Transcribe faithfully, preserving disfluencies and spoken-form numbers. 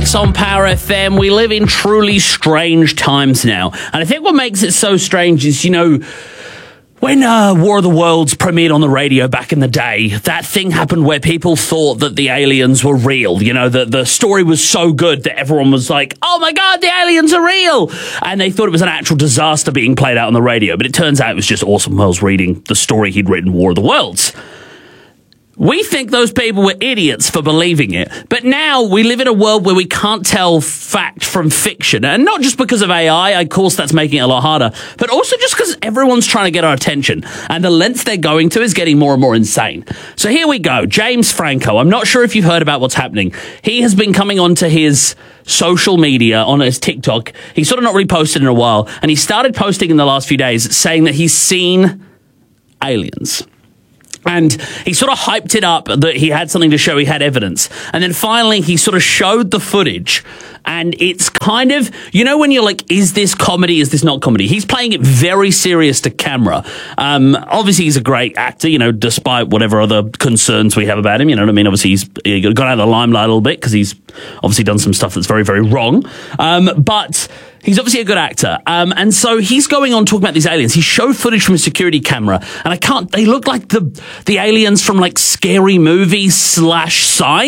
Alex on Power F M. We live in truly strange times now. And I think what makes it so strange is, you know, when uh, War of the Worlds premiered on the radio back in the day, that thing happened where people thought that the aliens were real. You know, the, the story was so good that everyone was like, oh my God, the aliens are real. And they thought it was an actual disaster being played out on the radio. But it turns out it was just Orson Welles reading the story he'd written, War of the Worlds. We think those people were idiots for believing it. But now we live in a world where we can't tell fact from fiction. And not just because of A I, of course that's making it a lot harder, but also just because everyone's trying to get our attention. And the lengths they're going to is getting more and more insane. So here we go. James Franco. I'm not sure if you've heard about what's happening. He has been coming onto his social media, on his TikTok. He's sort of not really posted in a while. And he started posting in the last few days saying that he's seen aliens. And he sort of hyped it up that he had something to show, he had evidence. And then finally, he sort of showed the footage. And it's kind of, you know, when you're like, is this comedy? Is this not comedy? He's playing it very serious to camera. Um, obviously, he's a great actor, you know, despite whatever other concerns we have about him. You know what I mean? Obviously, he's he got out of the limelight a little bit because he's obviously done some stuff that's very, very wrong. Um, but he's obviously a good actor. Um, and so he's going on talking about these aliens. He showed footage from a security camera. And I can't, they look like the, the aliens from like Scary Movie slash Sign.